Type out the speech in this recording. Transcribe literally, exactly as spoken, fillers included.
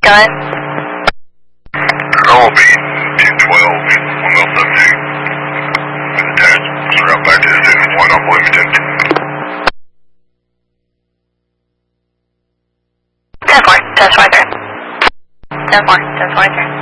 done? L B two twelve, one L seventy-eight. Attached, route back to N one on Bloomington. ten four, ten four, ten four, ten four,